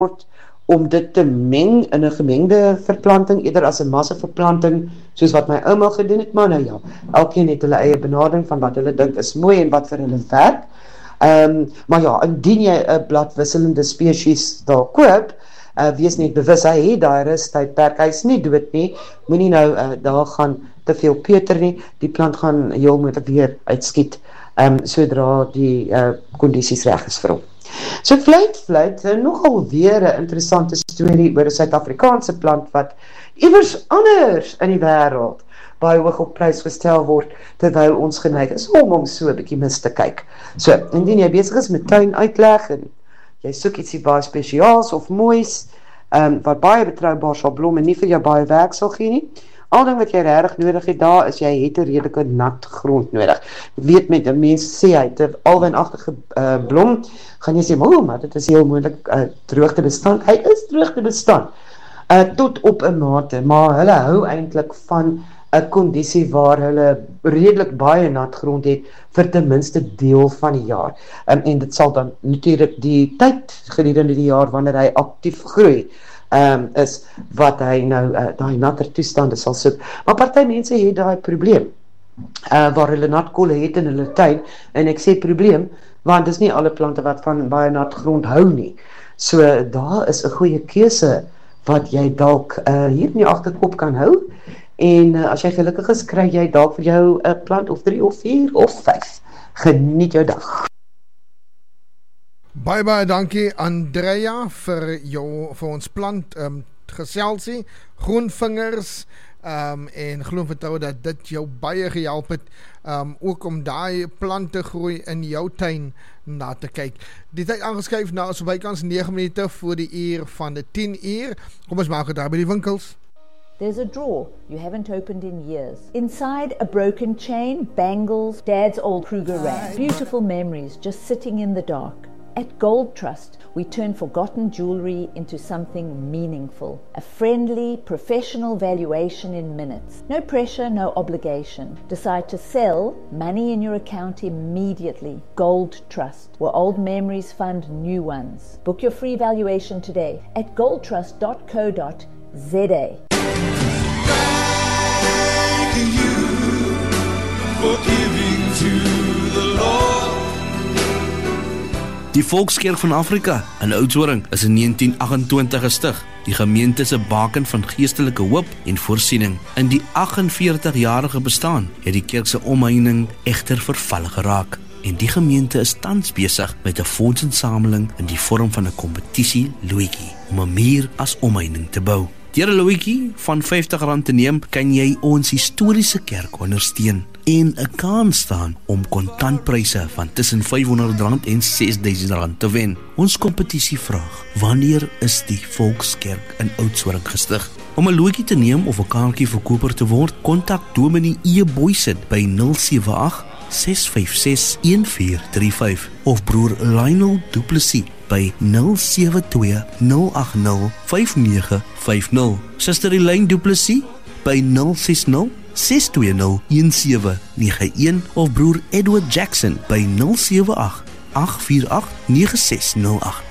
om dit te meng in 'n gemengde verplanting, eerder as 'n massaverplanting, soos wat my ouma gedoen het, maar nou ja, elkeen het hulle eie benadering van wat hulle dink is mooi en wat vir hulle werk. Maar ja, indien jy 'n bladwisselende spesies daar koop, wees net bewus, hy het daai rustydperk, hy is nie dood nie, moenie nou daar gaan te veel peter nie, die plant gaan heel moontlik weer uitskiet, sodra die kondisies reg is vir hom. So vluit, nogal weer 'n interessante storie oor 'n Suid-Afrikaanse plant wat iewers anders in die wêreld baie hoog op prys gestel word, terwyl ons geneig is om so 'n bietjie mis te kyk. So, indien jy besig is met tuin uitleg en jy soek ietsie baie spesiaals of moois, wat baie betroubaar sal blom en nie vir jou baie werk sal gee nie, al ding wat jy regtig nodig het daar is jy het 'n redelike nat grond nodig. Ek weet met 'n mens sê hy het 'n alwynagtige blom, gaan jy sê, maar dit is heel moontlik droogtebestand. Hy is droogtebestand tot op 'n mate, maar hulle hou eintlik van 'n kondisie waar hulle redelik baie nat grond het vir ten minste deel van die jaar. En dit sal dan natuurlik die tyd gedurende die jaar wanneer hy aktief groei, is wat hy nou daai natter toestande sal soek. Maar party mense het daai probleem waar hulle natkolle het in hulle tuin, en ek sê probleem want dis nie alle plante wat van baie nat grond hou nie. So daar is 'n goeie keuse wat jy dalk hier in die agterkop kan hou, en as jy gelukkig is, kry jy dalk vir jou 'n plant of 3 of 4 of 5. Geniet jou dag. Baie dankie Andrea vir ons plant geselsie, groenvingers, en glo en vertrou dat dit jou baie gehelp het, ook om daai plante groei in jou tuin na te kyk. Die tyd aangeskuif na so bykans 9 minute voor die uur van die 10 uur. Kom ons maak dit daar by die winkels. There's a drawer you haven't opened in years. Inside, a broken chain, bangles, Dad's old Kruger rag. Beautiful memories just sitting in the dark. At Gold Trust, we turn forgotten jewelry into something meaningful. A friendly, professional valuation in minutes. No pressure, no obligation. Decide to sell, money in your account immediately. Gold Trust, where old memories fund new ones. Book your free valuation today at goldtrust.co.za. Thank you for giving to the Lord. Die Volkskerk van Afrika in Oudtshoorn is in 1928 gestig. Die gemeente se baken van geestelike hoop en voorsiening. In die 48-jarige bestaan het die kerk se omheining egter verval geraak. En die gemeente is tans besig met 'n fondsinsameling in die vorm van 'n kompetisie loetjie om 'n muur as omheining te bou. Deur 'n loetjie van R50 te neem, kan jy ons historiese kerk ondersteun en 'n kans staan om kontantpryse van tussen R500 en R6000 te wen. Ons kompetisie vraag: wanneer is die Volkskerk in Oudtshoorn gestig? Om 'n loetjie te neem of 'n kaartjie verkoper te word, kontak Dominee E. Boysen by 078 656-1435 of broer Lionel Du Plessis by 072-080-5950. Suster Elaine Du Plessis by 060-620-1791 of broer Edward Jackson by 078-848-9608.